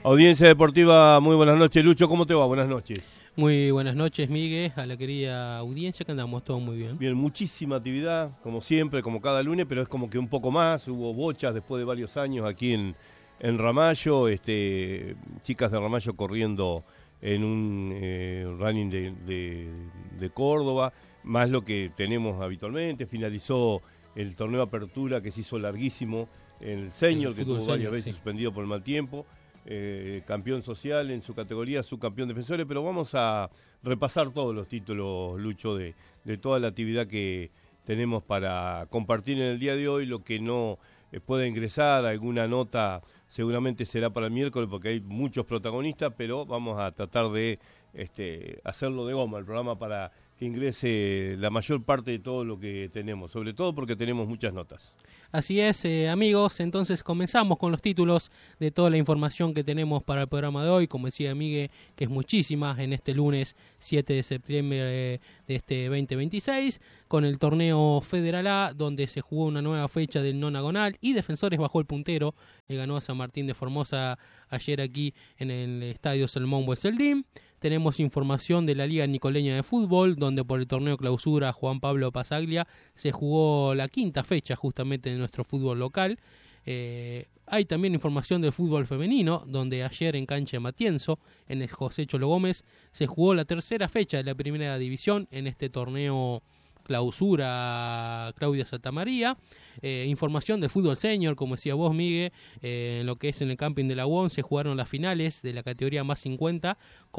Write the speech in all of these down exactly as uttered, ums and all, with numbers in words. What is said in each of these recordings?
Audiencia Deportiva, muy buenas noches. Lucho, ¿cómo te va? Buenas noches. Muy buenas noches, Miguel, a la querida audiencia, que andamos todos muy bien. Bien, muchísima actividad, como siempre, como cada lunes, pero es como que un poco más. Hubo bochas después de varios años aquí en, en Ramallo, este, chicas de Ramallo corriendo en un eh, running de, de, de Córdoba, más lo que tenemos habitualmente. Finalizó el torneo de apertura que se hizo larguísimo, el senior, que tuvo varias senior, veces sí. suspendido por el mal tiempo. Eh, campeón social en su categoría, subcampeón defensores, pero vamos a repasar todos los títulos, Lucho, de, de toda la actividad que tenemos para compartir en el día de hoy. Lo que no eh, pueda ingresar, alguna nota seguramente será para el miércoles porque hay muchos protagonistas, pero vamos a tratar de este, hacerlo de goma el programa para que ingrese la mayor parte de todo lo que tenemos, sobre todo porque tenemos muchas notas. Así es, eh, amigos, entonces comenzamos con los títulos de toda la información que tenemos para el programa de hoy. Como decía Miguel, que es muchísima en este lunes siete de septiembre de este veinte veintiséis, con el torneo Federal A, donde se jugó una nueva fecha del nonagonal y Defensores bajó el puntero, le ganó a San Martín de Formosa ayer aquí en el Estadio Salmón Bueseldín. Tenemos información de la Liga Nicoleña de Fútbol, donde por el torneo clausura Juan Pablo Pasaglia se jugó la quinta fecha justamente de nuestro fútbol local. Eh, hay también información del fútbol femenino, donde ayer en cancha de Matienzo, en el José Cholo Gómez, se jugó la tercera fecha de la primera división en este torneo clausura Claudia Santamaría. Eh, información del fútbol senior, como decía vos, Miguel, eh, en lo que es en el camping de la U O N se jugaron las finales de la categoría más cincuenta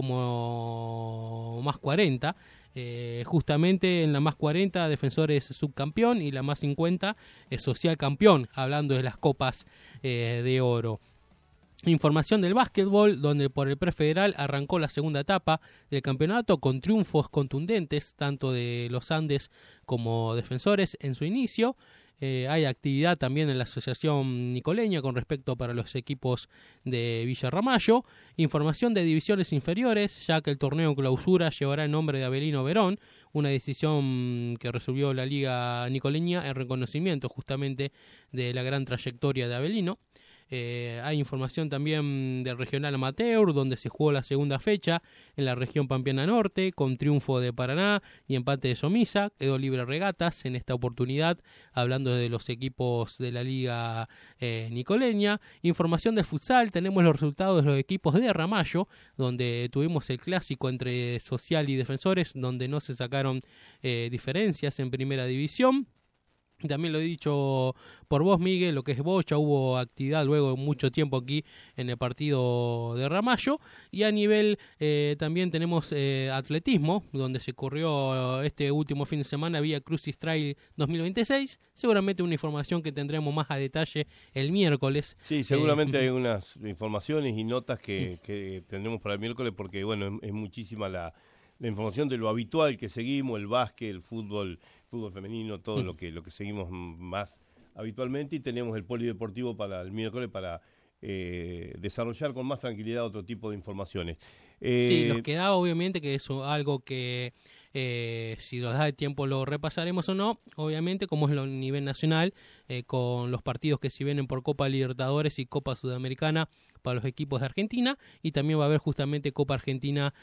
como más cuarenta. Eh, justamente en la más cuarenta Defensores subcampeón y la más cincuenta es social campeón, hablando de las copas eh, de oro. Información del básquetbol, donde por el prefederal arrancó la segunda etapa del campeonato con triunfos contundentes tanto de los Andes como Defensores en su inicio. Eh, hay actividad también en la Asociación Nicoleña con respecto para los equipos de Villa Ramallo. Información de divisiones inferiores, ya que el torneo clausura llevará el nombre de Abelino Verón, una decisión que resolvió la Liga Nicoleña en reconocimiento justamente de la gran trayectoria de Abelino. Eh, hay información también del regional amateur, donde se jugó la segunda fecha en la región Pampeana Norte, con triunfo de Paraná y empate de Somisa. Quedó libre regatas en esta oportunidad, hablando de los equipos de la Liga eh, Nicoleña. Información de futsal, tenemos los resultados de los equipos de Ramallo, donde tuvimos el clásico entre Social y Defensores, donde no se sacaron eh, diferencias en primera división. También lo he dicho por vos, Miguel, lo que es bocha, hubo actividad luego de mucho tiempo aquí en el partido de Ramallo. Y a nivel eh, también tenemos eh, atletismo, donde se corrió este último fin de semana Vía Crucis Trail dos mil veintiséis. Seguramente una información que tendremos más a detalle el miércoles. Sí, seguramente eh, hay unas informaciones y notas que, que tendremos para el miércoles porque, bueno, es, es muchísima la... la información de lo habitual que seguimos, el básquet, el fútbol, fútbol femenino, todo mm. lo que lo que seguimos más habitualmente, y tenemos el polideportivo para el miércoles para eh, desarrollar con más tranquilidad otro tipo de informaciones. Eh, sí, nos queda obviamente que eso algo que eh, si nos da el tiempo lo repasaremos o no, obviamente como es lo a nivel nacional, eh, con los partidos que se vienen por Copa Libertadores y Copa Sudamericana para los equipos de Argentina, y también va a haber justamente Copa Argentina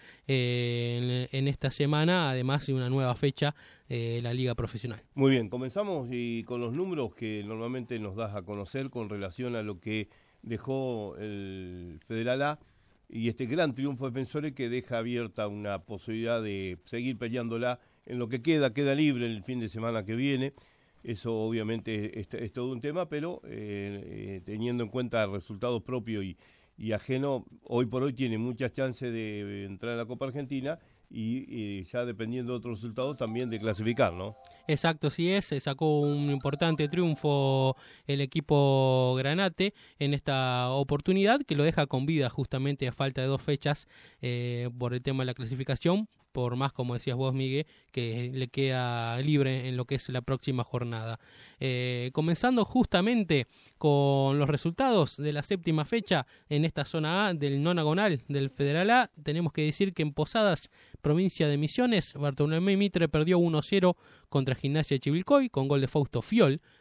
eh, en, en esta semana, además de una nueva fecha de eh, la Liga Profesional. Muy bien, comenzamos y con los números que normalmente nos das a conocer con relación a lo que dejó el Federal A y este gran triunfo de Defensores que deja abierta una posibilidad de seguir peleándola en lo que queda, queda libre el fin de semana que viene. Eso obviamente es, es todo un tema, pero eh, eh, teniendo en cuenta resultados propios y, y ajeno, hoy por hoy tiene muchas chances de entrar a la Copa Argentina y, y ya dependiendo de otros resultados también de clasificar, ¿no? Exacto, sí es, se sacó un importante triunfo el equipo Granate en esta oportunidad que lo deja con vida justamente a falta de dos fechas eh, por el tema de la clasificación, por más, como decías vos, Miguel, que le queda libre en lo que es la próxima jornada. Eh, comenzando justamente con los resultados de la séptima fecha en esta zona A del nonagonal del Federal A, tenemos que decir que en Posadas, provincia de Misiones, Bartolomé Mitre perdió uno cero contra Gimnasia de Chivilcoy con gol de Fausto Fiol.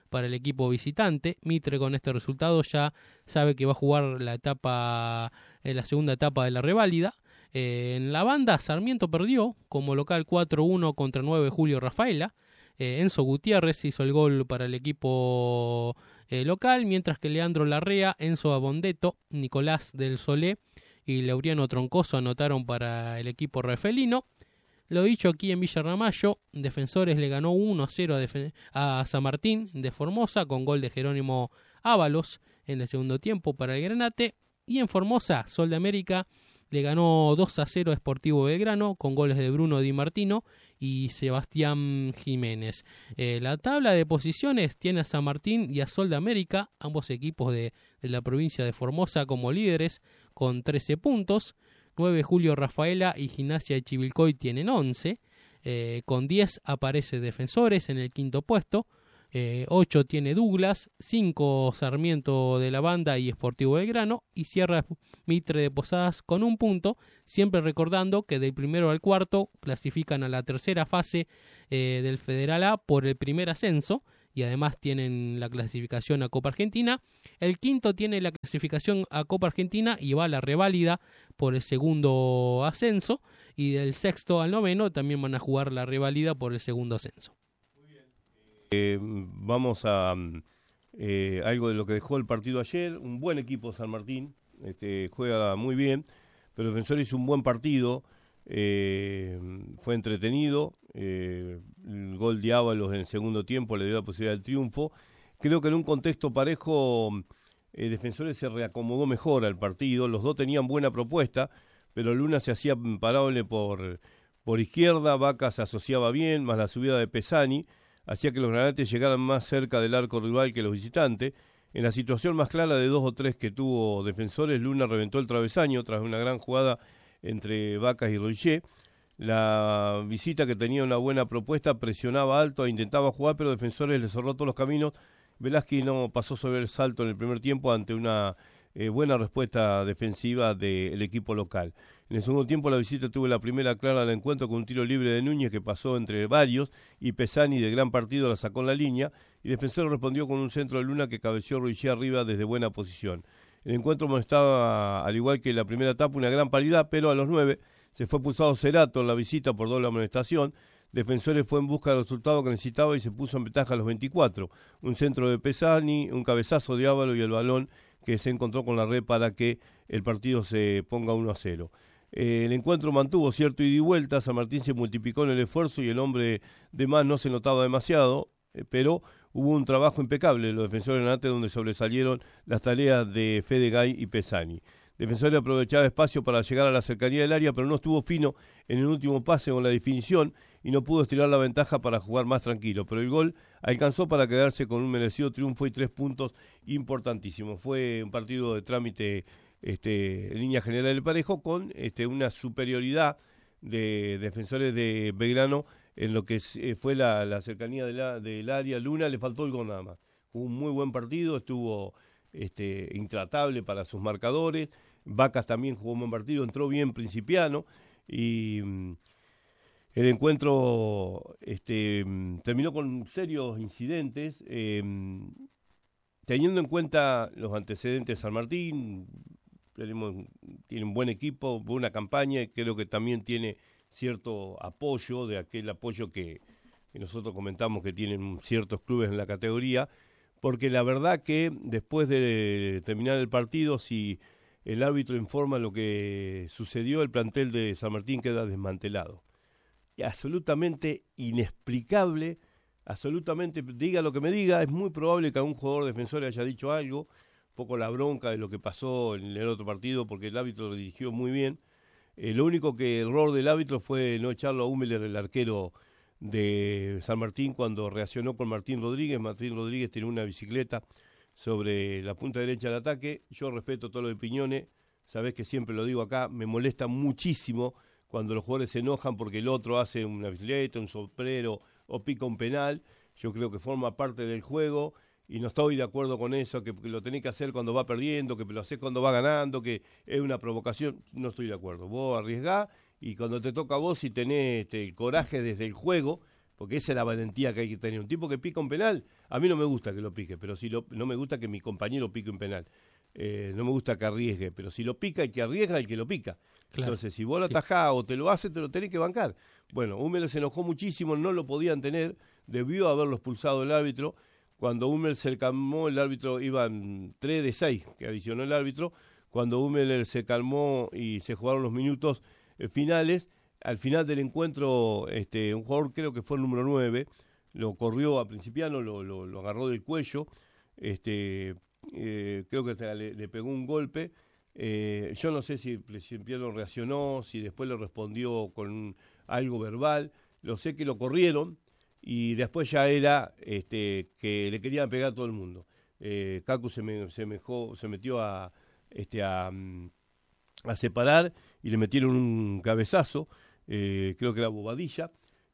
para el equipo visitante. Mitre con este resultado ya sabe que va a jugar la etapa, en la segunda etapa de la reválida. Eh, en la banda, Sarmiento perdió como local cuatro uno contra nueve Julio Rafaela. Eh, Enzo Gutiérrez hizo el gol para el equipo eh, local, mientras que Leandro Larrea, Enzo Abondeto, Nicolás del Solé y Laureano Troncoso anotaron para el equipo rafaelino. Lo dicho, aquí en Villa Ramallo, Defensores le ganó uno a cero a, a San Martín de Formosa con gol de Jerónimo Ábalos en el segundo tiempo para el Granate. Y en Formosa, Sol de América le ganó dos a cero a Sportivo Belgrano con goles de Bruno Di Martino y Sebastián Jiménez. Eh, la tabla de posiciones tiene a San Martín y a Sol de América, ambos equipos de, de la provincia de Formosa, como líderes con trece puntos. nueve Julio Rafaela y Gimnasia de Chivilcoy tienen once. Eh, con diez aparece Defensores en el quinto puesto. Eh, ocho tiene Douglas, cinco Sarmiento de la Banda y Sportivo Belgrano, y cierra Mitre de Posadas con un punto, siempre recordando que del primero al cuarto clasifican a la tercera fase eh, del Federal A por el primer ascenso, y además tienen la clasificación a Copa Argentina. El quinto tiene la clasificación a Copa Argentina y va a la reválida por el segundo ascenso, y del sexto al noveno también van a jugar la reválida por el segundo ascenso. Eh, vamos a eh, algo de lo que dejó el partido ayer. Un buen equipo San Martín, este, juega muy bien, pero Defensor hizo un buen partido, eh, fue entretenido, eh, el gol de Ábalos en el segundo tiempo le dio la posibilidad del triunfo. Creo que en un contexto parejo eh, Defensores se reacomodó mejor al partido, los dos tenían buena propuesta, pero Luna se hacía imparable por, por izquierda, Vaca se asociaba bien, más la subida de Pesani hacía que los granates llegaran más cerca del arco rival que los visitantes. En la situación más clara de dos o tres que tuvo Defensores, Luna reventó el travesaño tras una gran jugada entre Vacas y Roger. La visita, que tenía una buena propuesta, presionaba alto e intentaba jugar, pero Defensores le cerró todos los caminos. Velázquez no pasó sobre el salto en el primer tiempo ante una eh, buena respuesta defensiva del equipo local. En el segundo tiempo la visita tuvo la primera clara del encuentro con un tiro libre de Núñez que pasó entre varios, y Pesani de gran partido la sacó en la línea, y Defensor respondió con un centro de Luna que cabeció Ruiz arriba desde buena posición. El encuentro mostraba, al igual que la primera etapa, una gran paridad, pero a los nueve se fue pulsado Cerato en la visita por doble amonestación. Defensores fue en busca del resultado que necesitaba y se puso en ventaja a los veinticuatro. Un centro de Pesani, un cabezazo de Ávalo y el balón que se encontró con la red para que el partido se ponga uno a cero. Eh, el encuentro mantuvo cierto ida y vuelta, San Martín se multiplicó en el esfuerzo y el hombre de más no se notaba demasiado, eh, pero hubo un trabajo impecable los Defensores de Granate, donde sobresalieron las tareas de Fede Gay y Pesani. Defensores aprovechaba espacio para llegar a la cercanía del área, pero no estuvo fino en el último pase con la definición y no pudo estirar la ventaja para jugar más tranquilo, pero el gol alcanzó para quedarse con un merecido triunfo y tres puntos importantísimos. Fue un partido de trámite Este, en línea general del parejo, con este, una superioridad de Defensores de Belgrano en lo que eh, fue la, la cercanía de la, del área. Luna le faltó el gol nada más. Fue un muy buen partido, estuvo este, intratable para sus marcadores. Vacas también jugó un buen partido, entró bien Principiano, y mm, el encuentro este, mm, terminó con serios incidentes. Eh, teniendo en cuenta los antecedentes de San Martín, tenemos, tiene un buen equipo, buena campaña, y creo que también tiene cierto apoyo, de aquel apoyo que, que nosotros comentamos que tienen ciertos clubes en la categoría, porque la verdad que después de terminar el partido, si el árbitro informa lo que sucedió, el plantel de San Martín queda desmantelado. Y absolutamente inexplicable, absolutamente, diga lo que me diga, es muy probable que algún jugador defensor haya dicho algo, poco la bronca de lo que pasó en el otro partido, porque el árbitro lo dirigió muy bien. Eh, lo único que el error del árbitro fue no echarlo a Humeler, el arquero de San Martín, cuando reaccionó con Martín Rodríguez. Martín Rodríguez tiene una bicicleta sobre la punta derecha del ataque. Yo respeto todas las opiniones, sabés que siempre lo digo acá, me molesta muchísimo cuando los jugadores se enojan porque el otro hace una bicicleta, un sombrero o pica un penal. Yo creo que forma parte del juego, y no estoy de acuerdo con eso, que lo tenés que hacer cuando va perdiendo, que lo hacés cuando va ganando, que es una provocación. No estoy de acuerdo. Vos arriesgás, y cuando te toca a vos, si tenés este, el coraje desde el juego, porque esa es la valentía que hay que tener. Un tipo que pica un penal, a mí no me gusta que lo pique, pero si lo, no me gusta que mi compañero pique un penal. Eh, no me gusta que arriesgue, pero si lo pica, el que arriesga, el que lo pica. Claro. Entonces, si vos lo atajás o te lo haces, te lo tenés que bancar. Bueno, Hummel se enojó muchísimo, no lo podían tener, debió haberlo expulsado el árbitro. Cuando Hummel se calmó, el árbitro iban tres de seis, que adicionó el árbitro. Cuando Hummel se calmó y se jugaron los minutos eh, finales, al final del encuentro, este, un jugador, creo que fue el número nueve, lo corrió a Principiano, lo, lo, lo agarró del cuello, este... Eh, creo que le, le pegó un golpe. Eh, yo no sé si Principiano reaccionó, si después le respondió con un, algo verbal. Lo sé que lo corrieron y después ya era este, que le querían pegar a todo el mundo. Eh, Kaku se, me, se, mejó, se metió a, este, a, a separar y le metieron un cabezazo, eh, creo que era Bobadilla.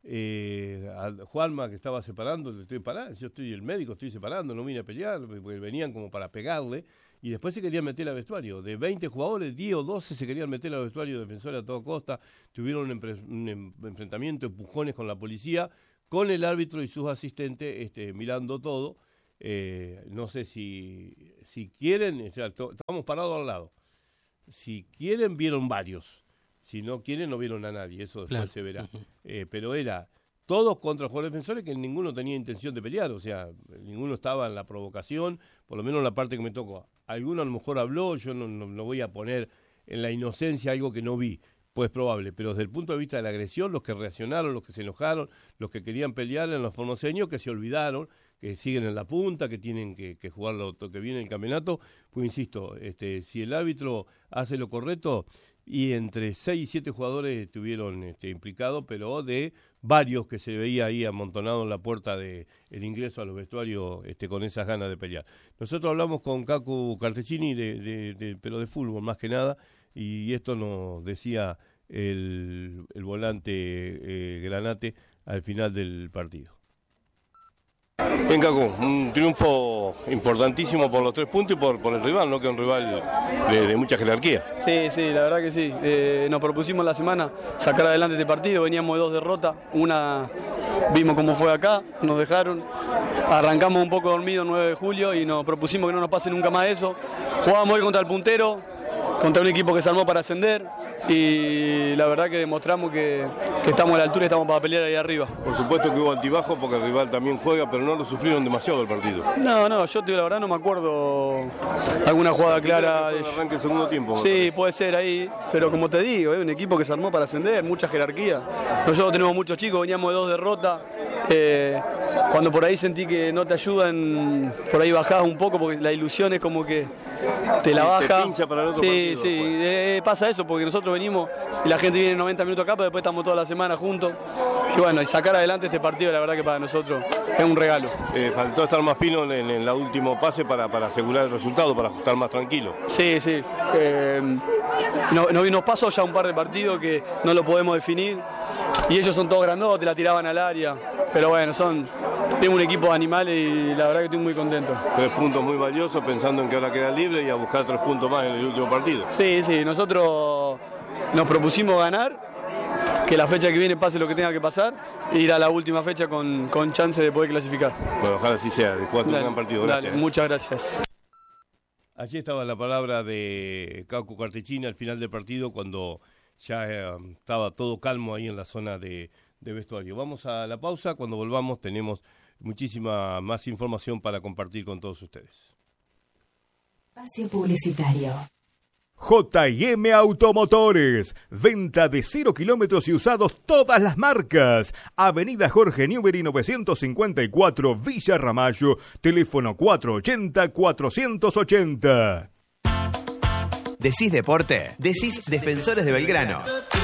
Eh, a Juanma, que estaba separando, le estoy parando, yo estoy el médico, estoy separando, no vine a pelear, porque venían como para pegarle, y después se querían meter al vestuario. De veinte jugadores, diez o doce se querían meter al vestuario de Defensores a toda costa. Tuvieron un, empre- un em- enfrentamiento, empujones con la policía, con el árbitro y sus asistentes este, mirando todo. Eh, no sé si, si quieren, o sea, to- estábamos parados al lado. Si quieren, vieron varios. Si no quieren, no vieron a nadie, eso después claro. se verá. Uh-huh. Eh, pero era todos contra jugadores defensores que ninguno tenía intención de pelear, o sea, ninguno estaba en la provocación, por lo menos en la parte que me tocó. Alguno a lo mejor habló, yo no, no, no voy a poner en la inocencia algo que no vi, pues probable, pero desde el punto de vista de la agresión, los que reaccionaron, los que se enojaron, los que querían pelear en los formoseños, que se olvidaron, que siguen en la punta, que tienen que, que jugar lo que viene el campeonato, pues insisto, este, si el árbitro hace lo correcto, y entre seis y siete jugadores estuvieron este, implicados, pero de varios que se veía ahí amontonados en la puerta de el ingreso a los vestuarios este, con esas ganas de pelear. Nosotros hablamos con Kaku Cartecini, de, de, de, pero de fútbol más que nada, y esto nos decía el, el volante eh, Granate al final del partido. Bien, Kaku, un triunfo importantísimo por los tres puntos y por, por el rival, ¿no? Que es un rival de, de mucha jerarquía. Sí, sí, la verdad que sí. Eh, nos propusimos la semana sacar adelante este partido, veníamos de dos derrotas, una vimos cómo fue acá, nos dejaron, arrancamos un poco dormido el nueve de julio y nos propusimos que no nos pase nunca más eso. Jugábamos hoy contra el puntero, contra un equipo que se armó para ascender y la verdad que demostramos que, que estamos a la altura y estamos para pelear ahí arriba. Por supuesto que hubo altibajo porque el rival también juega, pero no lo sufrieron demasiado el partido. No, no, yo te digo la verdad no me acuerdo alguna jugada clara. De... arranque segundo tiempo. Sí, puede ser ahí, pero como te digo, es un equipo que se armó para ascender, mucha jerarquía. Nosotros tenemos muchos chicos, veníamos de dos derrotas. Eh, cuando por ahí sentí que no te ayudan, por ahí bajás un poco porque la ilusión es como que te la baja. Te pincha para el otro sí, partido, sí, eh, pasa eso porque nosotros venimos y la gente viene noventa minutos acá, pero después estamos toda la semana juntos. Y bueno, y sacar adelante este partido, la verdad que para nosotros es un regalo. Eh, faltó estar más fino en, en el último pase para, para asegurar el resultado, para estar más tranquilo. Sí, sí. Eh, no, no, nos pasó ya un par de partidos que no lo podemos definir. Y ellos son todos grandotes, la tiraban al área. Pero bueno, son tengo un equipo de animales y la verdad que estoy muy contento. Tres puntos muy valiosos pensando en que ahora queda libre y a buscar tres puntos más en el último partido. Sí, sí, nosotros nos propusimos ganar, que la fecha que viene pase lo que tenga que pasar, e ir a la última fecha con, con chance de poder clasificar. Bueno, ojalá así sea, de jugar un gran partido. Gracias. Dale, muchas gracias. Allí estaba la palabra de Kaku Cartecini al final del partido cuando ya eh, estaba todo calmo ahí en la zona de, de vestuario. Vamos a la pausa, cuando volvamos tenemos muchísima más información para compartir con todos ustedes. Espacio publicitario. J y M Automotores, venta de cero kilómetros y usados todas las marcas. Avenida Jorge Newbery novecientos cincuenta y cuatro, Villa Ramallo, teléfono cuatro ochenta cuatrocientos ochenta. Decís deporte, decís Defensores de Belgrano.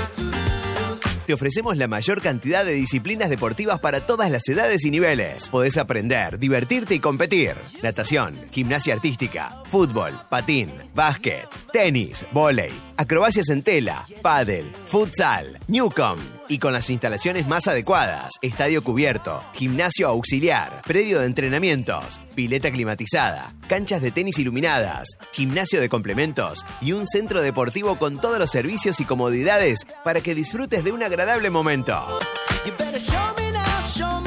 Te ofrecemos la mayor cantidad de disciplinas deportivas para todas las edades y niveles. Podés aprender, divertirte y competir. Natación, gimnasia artística, fútbol, patín, básquet, tenis, vóley, acrobacias en tela, pádel, futsal, Newcom. Y con las instalaciones más adecuadas, estadio cubierto, gimnasio auxiliar, predio de entrenamientos, pileta climatizada, canchas de tenis iluminadas, gimnasio de complementos y un centro deportivo con todos los servicios y comodidades para que disfrutes de un agradable momento. You better show me now, show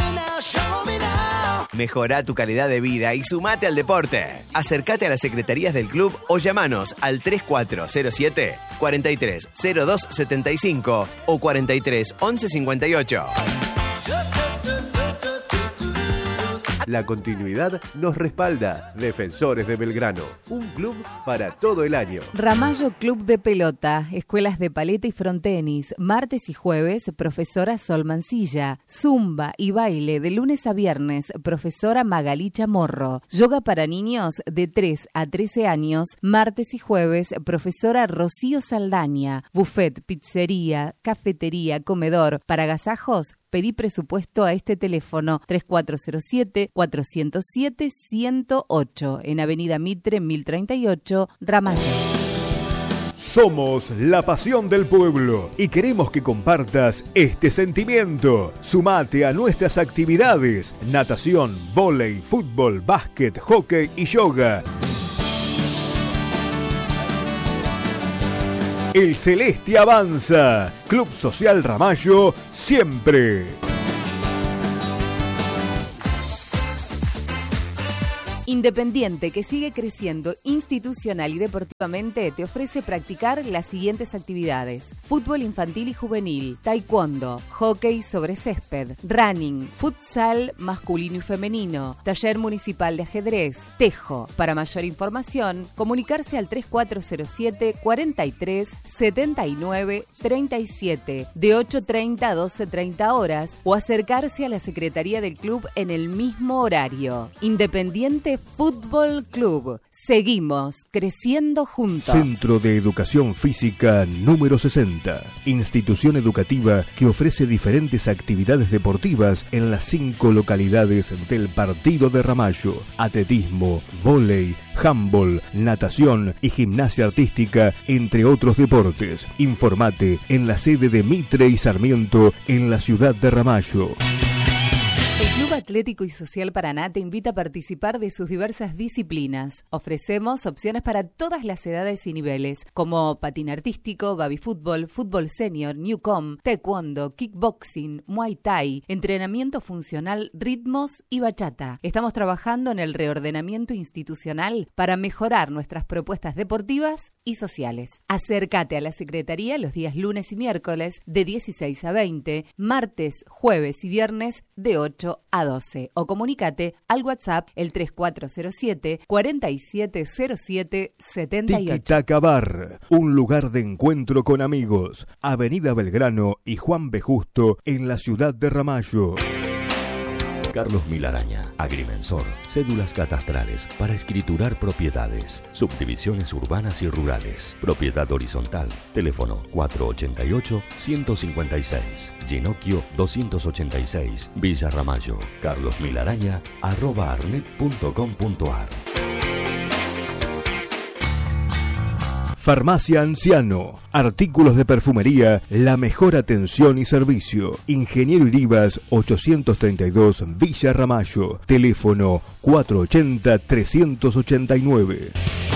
Mejorá tu calidad de vida y sumate al deporte. Acércate a las secretarías del club o llamanos al tres cuatro cero siete, cuatro tres cero dos siete cinco o cuatro tres once cincuenta y ocho. La continuidad nos respalda. Defensores de Belgrano, un club para todo el año. Ramallo Club de Pelota, escuelas de paleta y frontenis, martes y jueves, profesora Sol Mancilla, zumba y baile de lunes a viernes, profesora Magalí Chamorro, yoga para niños de tres a trece años, martes y jueves, profesora Rocío Saldaña, buffet, pizzería, cafetería, comedor, para agasajos. Pedí presupuesto a este teléfono tres cuatro cero siete, cuatro cero siete, uno cero ocho en Avenida Mitre mil treinta y ocho, Ramallo. Somos la pasión del pueblo y queremos que compartas este sentimiento. Sumate a nuestras actividades: natación, vóley, fútbol, básquet, hockey y yoga. El Celeste avanza. Club Social Ramallo, siempre. Independiente, que sigue creciendo institucional y deportivamente, te ofrece practicar las siguientes actividades: fútbol infantil y juvenil, taekwondo, hockey sobre césped, running, futsal masculino y femenino, taller municipal de ajedrez, tejo. Para mayor información, comunicarse al tres cuatro cero siete, cuarenta y tres, setenta y nueve, treinta y siete, de ocho treinta a doce treinta horas, o acercarse a la secretaría del club en el mismo horario. Independiente Fútbol Club. Seguimos creciendo juntos. Centro de Educación Física número sesenta. Institución educativa que ofrece diferentes actividades deportivas en las cinco localidades del partido de Ramallo: atletismo, vóley, handball, natación y gimnasia artística, entre otros deportes. Informate en la sede de Mitre y Sarmiento en la ciudad de Ramallo. El Club Atlético y Social Paraná te invita a participar de sus diversas disciplinas. Ofrecemos opciones para todas las edades y niveles, como patín artístico, baby fútbol, fútbol senior, newcom, taekwondo, kickboxing, muay thai, entrenamiento funcional, ritmos y bachata. Estamos trabajando en el reordenamiento institucional para mejorar nuestras propuestas deportivas y sociales. Acércate a la Secretaría los días lunes y miércoles de dieciséis a veinte, martes, jueves y viernes de ocho a doce, o comunícate al WhatsApp el tres cuatro cero siete, cuarenta y siete cero siete, setenta y ocho. Tiki Taka Bar, un lugar de encuentro con amigos. Avenida Belgrano y Juan B. Justo en la ciudad de Ramallo. Carlos Milaraña, agrimensor, cédulas catastrales para escriturar propiedades, subdivisiones urbanas y rurales, propiedad horizontal, teléfono cuatro ochenta y ocho, ciento cincuenta y seis, Ginocchio doscientos ochenta y seis, Villa Ramallo. Carlos Milaraña, arroba arnet punto com punto ar. Farmacia Anciano, artículos de perfumería, la mejor atención y servicio. Ingeniero Iribas ochocientos treinta y dos, Villa Ramallo. Teléfono cuatro ochenta, trescientos ochenta y nueve.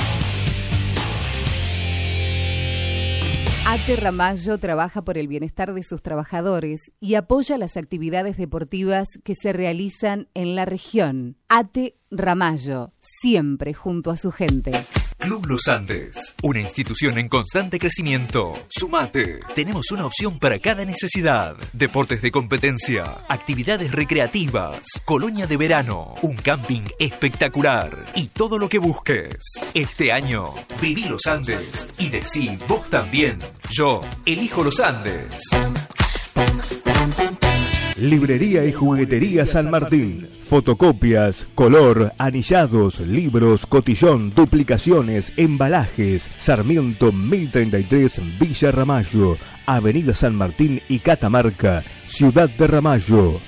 ATE Ramallo trabaja por el bienestar de sus trabajadores y apoya las actividades deportivas que se realizan en la región. ATE Ramallo, siempre junto a su gente. Club Los Andes, una institución en constante crecimiento. Sumate. Tenemos una opción para cada necesidad. Deportes de competencia, actividades recreativas, colonia de verano, un camping espectacular y todo lo que busques. Este año, viví Los Andes y decí vos también. Yo elijo Los Andes. Librería y Juguetería San Martín. Fotocopias, color, anillados, libros, cotillón, duplicaciones, embalajes. Sarmiento mil treinta y tres, Villa Ramallo. Avenida San Martín y Catamarca, ciudad de Ramallo.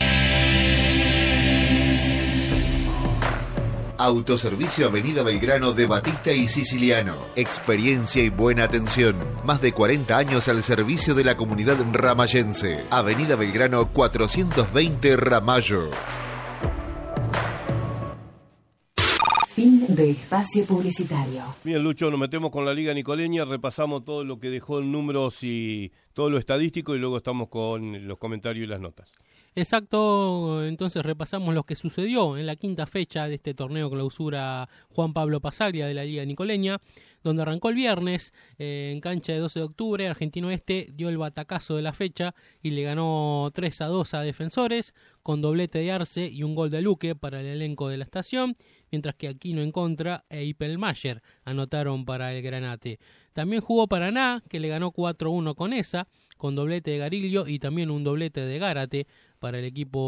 Autoservicio Avenida Belgrano de Batista y Siciliano. Experiencia y buena atención. Más de cuarenta años al servicio de la comunidad ramallense. Avenida Belgrano cuatrocientos veinte, Ramallo. Fin de espacio publicitario. Bien, Lucho, nos metemos con la Liga Nicoleña, repasamos todo lo que dejó en números y todo lo estadístico y luego estamos con los comentarios y las notas. Exacto, entonces repasamos lo que sucedió en la quinta fecha de este torneo clausura Juan Pablo Pasaglia de la Liga Nicoleña, donde arrancó el viernes eh, en cancha de doce de octubre. Argentino Este dio el batacazo de la fecha y le ganó tres a dos a Defensores, con doblete de Arce y un gol de Luque para el elenco de la estación, mientras que Aquino en contra e Ipelmayer anotaron para el Granate. También jugó Paraná, que le ganó cuatro a uno con esa, con doblete de Garillo y también un doblete de Gárate para el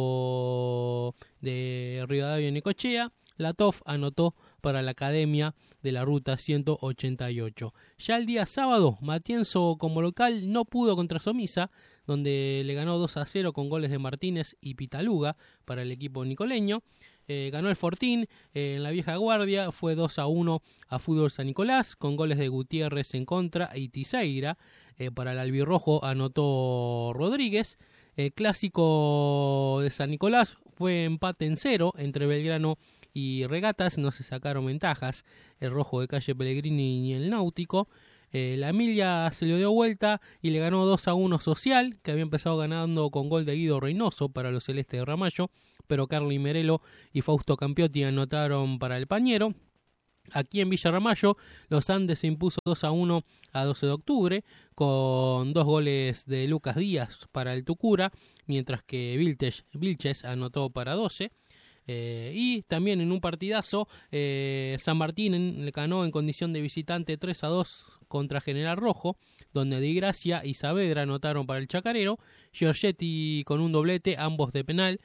equipo de Rivadavia y Necochea. La T O F anotó para la Academia de la Ruta ciento ochenta y ocho. Ya el día sábado, Matienzo como local no pudo contra Somisa, donde le ganó dos a cero con goles de Martínez y Pitaluga para el equipo nicoleño. Eh, ganó el Fortín eh, en la vieja guardia, fue dos a uno a Fútbol San Nicolás, con goles de Gutiérrez en contra y Tiseira. Eh, para el albirrojo anotó Rodríguez. El clásico de San Nicolás fue empate en cero entre Belgrano y Regatas, no se sacaron ventajas el rojo de Calle Pellegrini ni el Náutico. Eh, la Emilia se le dio vuelta y le ganó dos a uno Social, que había empezado ganando con gol de Guido Reynoso para los celestes de Ramallo, pero Carly Merelo y Fausto Campiotti anotaron para el Pañero. Aquí en Villa Ramallo, los Andes se impuso dos a uno a doce de octubre, con dos goles de Lucas Díaz para el Tucura, mientras que Vilches, Vilches anotó para doce. Eh, y también en un partidazo, eh, San Martín en, le ganó en condición de visitante tres a dos contra General Rojo, donde Di Gracia y Saavedra anotaron para el Chacarero, Giorgetti con un doblete, ambos de penal,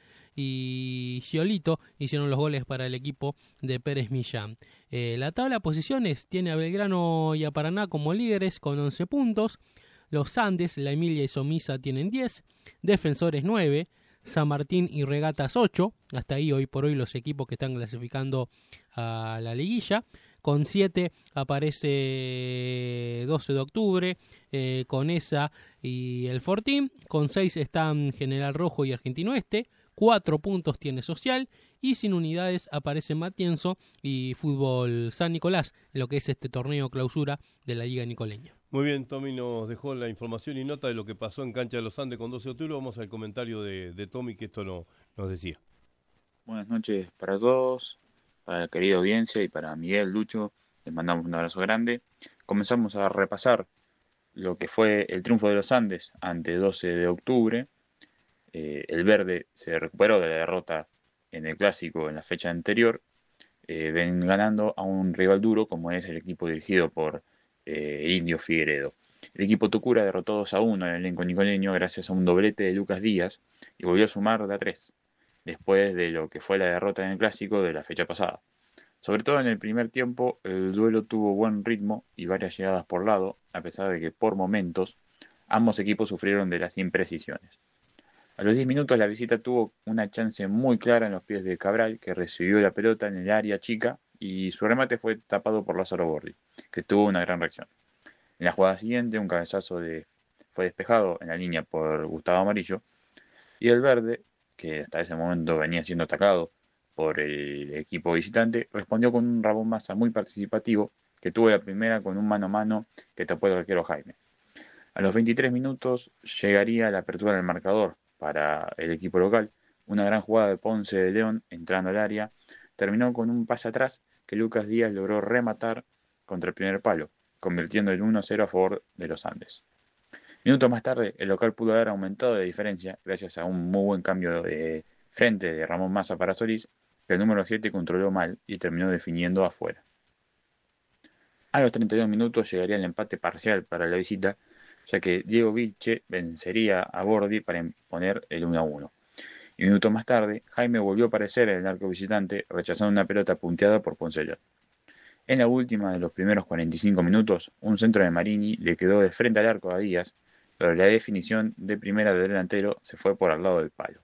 y Giolito hicieron los goles para el equipo de Pérez Millán. Eh, la tabla de posiciones tiene a Belgrano y a Paraná como líderes con once puntos, los Andes, La Emilia y Somisa tienen diez, Defensores nueve, San Martín y Regatas ocho, hasta ahí hoy por hoy los equipos que están clasificando a la liguilla. Con siete aparece doce de octubre, eh, con esa y el Fortín. Con seis están General Rojo y Argentino Este. Cuatro puntos tiene Social. Y sin unidades aparece Matienzo y Fútbol San Nicolás, en lo que es este torneo clausura de la Liga Nicoleña. Muy bien, Tommy nos dejó la información y nota de lo que pasó en Cancha de los Andes con doce de octubre. Vamos al comentario de, de Tommy, que esto no, nos decía. Buenas noches para todos, para la querida audiencia y para Miguel, Lucho. Les mandamos un abrazo grande. Comenzamos a repasar lo que fue el triunfo de los Andes ante doce de octubre. Eh, el verde se recuperó de la derrota en el clásico en la fecha anterior. Eh, ven ganando a un rival duro como es el equipo dirigido por Eh, Indio Figueredo. El equipo Tucura derrotó dos a uno al elenco nicoleño gracias a un doblete de Lucas Díaz y volvió a sumar de a tres, después de lo que fue la derrota en el clásico de la fecha pasada. Sobre todo en el primer tiempo, el duelo tuvo buen ritmo y varias llegadas por lado, a pesar de que por momentos ambos equipos sufrieron de las imprecisiones. A los diez minutos la visita tuvo una chance muy clara en los pies de Cabral, que recibió la pelota en el área chica y su remate fue tapado por Lázaro Bordi, que tuvo una gran reacción. En la jugada siguiente, un cabezazo de, fue despejado en la línea por Gustavo Amarillo, y el verde, que hasta ese momento venía siendo atacado por el equipo visitante, respondió con un Ramón Massa muy participativo, que tuvo la primera con un mano a mano que tapó el arquero Jaime. A los veintitrés minutos llegaría la apertura del marcador para el equipo local, una gran jugada de Ponce de León entrando al área, terminó con un pase atrás que Lucas Díaz logró rematar contra el primer palo, convirtiendo el uno a cero a favor de los Andes. Minutos más tarde, el local pudo haber aumentado de diferencia gracias a un muy buen cambio de frente de Ramón Massa para Solís, que el número siete controló mal y terminó definiendo afuera. A los treinta y dos minutos llegaría el empate parcial para la visita, ya que Diego Vilche vencería a Bordi para imponer el uno a uno. Y minutos más tarde, Jaime volvió a aparecer en el arco visitante, rechazando una pelota punteada por Ponce de León. En la última de los primeros cuarenta y cinco minutos, un centro de Marini le quedó de frente al arco a Díaz, pero la definición de primera del delantero se fue por al lado del palo.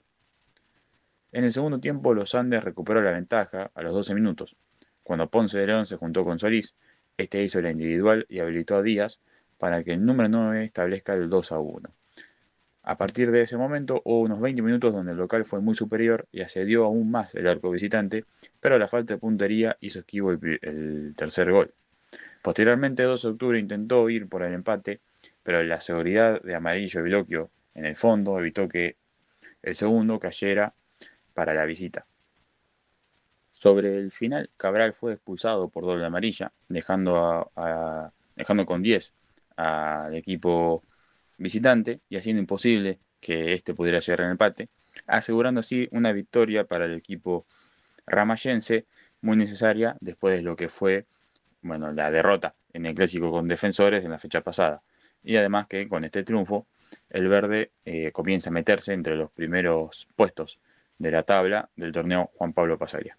En el segundo tiempo, los Andes recuperó la ventaja a los doce minutos. Cuando Ponce de León se juntó con Solís, este hizo la individual y habilitó a Díaz para que el número nueve establezca el dos a uno. A partir de ese momento hubo unos veinte minutos donde el local fue muy superior y asedió aún más el arco visitante, pero la falta de puntería hizo esquivo el, el tercer gol. Posteriormente, doce de octubre intentó ir por el empate, pero la seguridad de Amarillo y Bloquio en el fondo evitó que el segundo cayera para la visita. Sobre el final, Cabral fue expulsado por doble amarilla, dejando, a, a, dejando con diez al equipo visitante y haciendo imposible que éste pudiera llegar al empate, asegurando así una victoria para el equipo ramayense, muy necesaria después de lo que fue bueno, la derrota en el clásico con Defensores en la fecha pasada. Y además que con este triunfo, el verde eh, comienza a meterse entre los primeros puestos de la tabla del torneo Juan Pablo Pasaria.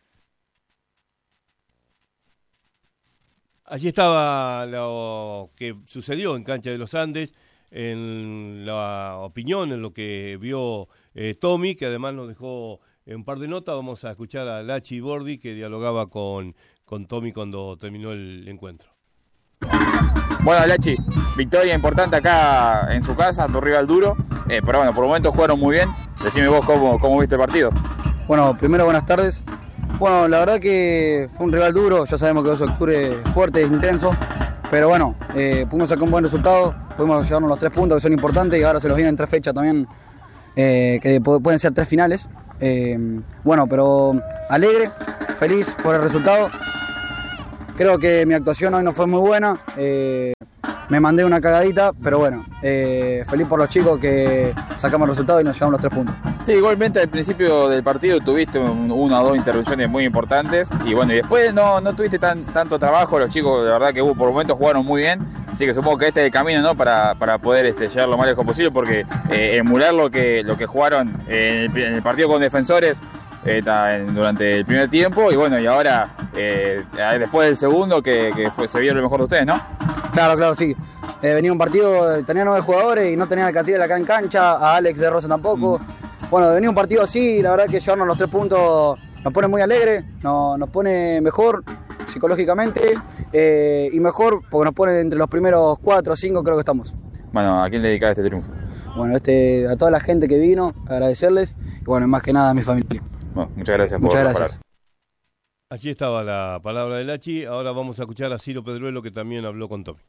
Allí estaba lo que sucedió en Cancha de los Andes, en la opinión, en lo que vio eh, Tommy, que además nos dejó un par de notas. Vamos a escuchar a Lachi Bordi, que dialogaba con, con Tommy cuando terminó el encuentro. Bueno, Lachi, victoria importante acá en su casa, tu rival duro, eh, pero bueno, por el momento jugaron muy bien. Decime vos cómo, cómo viste el partido. Bueno, primero buenas tardes. Bueno, la verdad que fue un rival duro, ya sabemos que dos de octubre fuerte e intenso, pero bueno, eh, pudimos sacar un buen resultado, pudimos llevarnos los tres puntos que son importantes y ahora se los vienen tres fechas también, eh, que pueden ser tres finales. Eh, bueno, pero alegre, feliz por el resultado. Creo que mi actuación hoy no fue muy buena, eh, me mandé una cagadita, pero bueno, eh, feliz por los chicos que sacamos el resultado y nos llevamos los tres puntos. Sí, igualmente al principio del partido tuviste un, una o dos intervenciones muy importantes y bueno, y después no, no tuviste tan, tanto trabajo, los chicos de verdad que hubo, por momentos jugaron muy bien, así que supongo que este es el camino, ¿no? para, para poder este, llegar lo más lejos posible, porque eh, emular lo que, lo que jugaron en el, en el partido con Defensores eh, durante el primer tiempo y bueno, y ahora eh, después del segundo que, que fue, se vio lo mejor de ustedes, ¿no? Claro, claro, sí. Eh, venía un partido, tenía nueve jugadores y no tenía a Catriel acá en cancha, a Alex de Rosa tampoco. Mm. Bueno, venía un partido así, la verdad que llevarnos los tres puntos nos pone muy alegre, nos, nos pone mejor psicológicamente eh, y mejor porque nos pone entre los primeros cuatro o cinco, creo que estamos. Bueno, ¿a quién le dedicás este triunfo? Bueno, este, a toda la gente que vino, agradecerles y bueno, más que nada a mi familia. Bueno, muchas gracias por muchas gracias. Allí estaba la palabra de Lachi. Ahora vamos a escuchar a Ciro Pedruelo, que también habló con Tommy.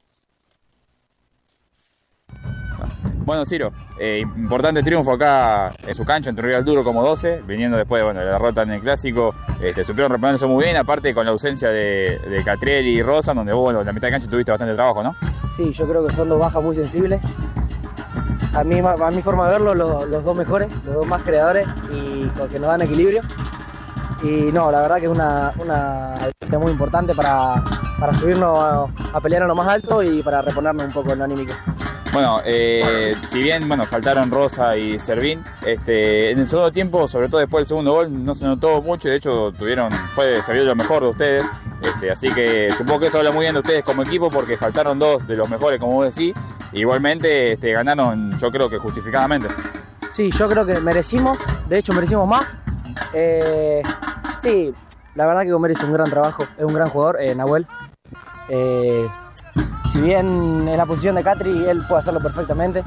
Bueno, Ciro, eh, importante triunfo acá en su cancha, en tu rival duro como doce, viniendo después de bueno, la derrota en el clásico, este, supieron reponerse muy bien, aparte con la ausencia de, de Catriel y Rosa, donde vos bueno, la mitad de cancha tuviste bastante trabajo, ¿no? Sí, yo creo que son dos bajas muy sensibles. A mí, a mi forma de verlo, los, los dos mejores, los dos más creadores y que nos dan equilibrio. Y no, la verdad que es una, una victoria muy importante para, para subirnos a, a pelear a lo más alto y para reponernos un poco en lo anímico. Bueno, eh, si bien bueno, faltaron Rosa y Servín, este, en el segundo tiempo, sobre todo después del segundo gol, no se notó mucho, de hecho tuvieron, fue, se vio lo mejor de ustedes, este, así que supongo que eso habla muy bien de ustedes como equipo porque faltaron dos de los mejores, como vos decís, igualmente este, ganaron yo creo que justificadamente. Sí, yo creo que merecimos, de hecho merecimos más. Eh, sí, la verdad que Gomer hizo un gran trabajo, es un gran jugador, eh, Nahuel. Eh, si bien es la posición de Catri, él puede hacerlo perfectamente.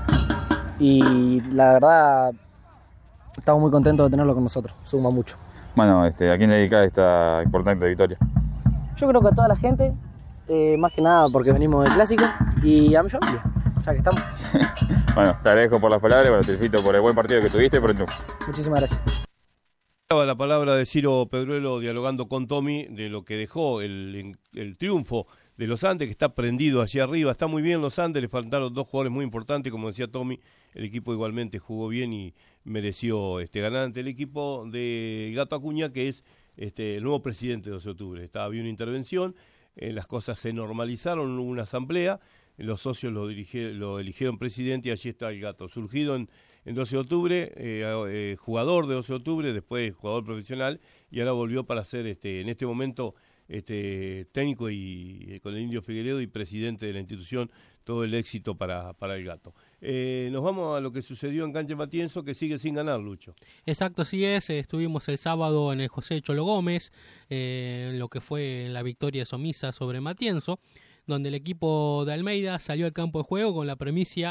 Y la verdad, estamos muy contentos de tenerlo con nosotros, suma mucho. Bueno, este, ¿a quién le dedicás esta importante victoria? Yo creo que a toda la gente, eh, más que nada porque venimos del clásico, y a mi familia, ya que estamos. Bueno, te agradezco por las palabras, bueno, te felicito por el buen partido que tuviste, por el triunfo. Muchísimas gracias. La palabra de Ciro Pedruelo dialogando con Tommy de lo que dejó el, el triunfo de los Andes, que está prendido hacia arriba. Está muy bien los Andes, le faltaron dos jugadores muy importantes, como decía Tommy, el equipo igualmente jugó bien y mereció este, ganar ante el equipo de Gato Acuña, que es este, el nuevo presidente de doce de octubre. Estaba, había una intervención, eh, las cosas se normalizaron, hubo una asamblea, los socios lo, dirige, lo eligieron presidente y allí está el Gato, surgido en en doce de octubre, eh, eh, jugador de doce de octubre, después jugador profesional, y ahora volvió para ser este, en este momento este, técnico y eh, con el Indio Figueiredo y presidente de la institución. Todo el éxito para, para el Gato. Eh, nos vamos a lo que sucedió en Cancha Matienzo, que sigue sin ganar, Lucho. Exacto, así es. Estuvimos el sábado en el José Cholo Gómez, eh, lo que fue la victoria somisa sobre Matienzo, donde el equipo de Almeida salió al campo de juego con la premisa,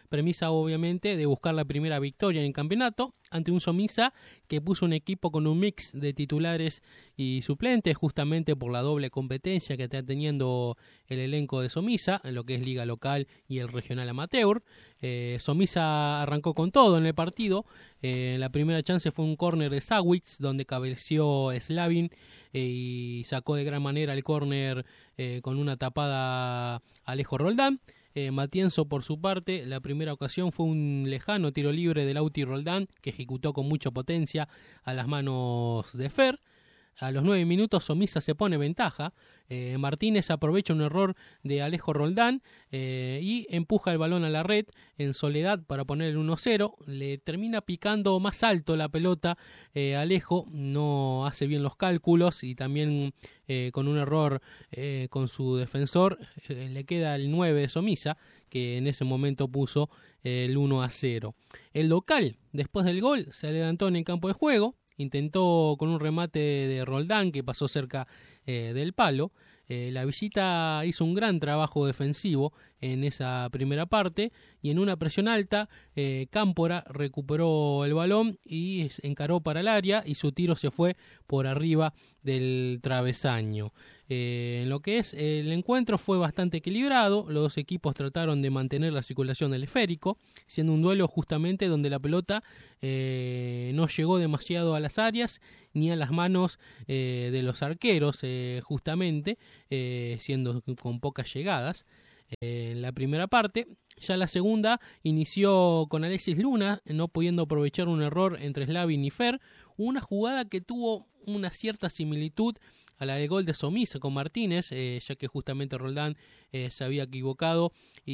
premisa obviamente de buscar la primera victoria en el campeonato ante un Somisa que puso un equipo con un mix de titulares y suplentes justamente por la doble competencia que está teniendo el elenco de Somisa en lo que es liga local y el regional amateur. eh, Somisa arrancó con todo en el partido. Eh, la primera chance fue un córner de Sawicz donde cabeció Slavin eh, y sacó de gran manera el córner eh, con una tapada Alejo Roldán. Eh, Matienzo, por su parte, la primera ocasión fue un lejano tiro libre del Auti Roldán que ejecutó con mucha potencia a las manos de Fer. A los nueve minutos Somisa se pone ventaja. Eh, Martínez aprovecha un error de Alejo Roldán eh, y empuja el balón a la red en soledad para poner el uno cero. Le termina picando más alto la pelota. Eh, Alejo no hace bien los cálculos y también eh, con un error eh, con su defensor eh, le queda el nueve de Somisa, que en ese momento puso eh, el uno a cero. El local, después del gol, se adelantó en el campo de juego. Intentó con un remate de Roldán que pasó cerca eh, del palo. Eh, la visita hizo un gran trabajo defensivo en esa primera parte y en una presión alta eh, Cámpora recuperó el balón y encaró para el área y su tiro se fue por arriba del travesaño. Eh, en lo que es el encuentro fue bastante equilibrado, los dos equipos trataron de mantener la circulación del esférico, siendo un duelo justamente donde la pelota eh, no llegó demasiado a las áreas ni a las manos eh, de los arqueros eh, justamente, eh, siendo con pocas llegadas. Eh, en la primera parte, ya la segunda inició con Alexis Luna, no pudiendo aprovechar un error entre Slavin y Fer, una jugada que tuvo una cierta similitud a la del gol de Somisa con Martínez, eh, ya que justamente Roldán eh, se había equivocado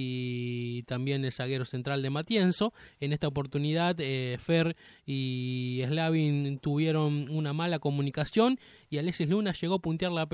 y también el zaguero central de Matienzo. En esta oportunidad eh, Fer y Slavin tuvieron una mala comunicación y Alexis Luna llegó a puntear la pelota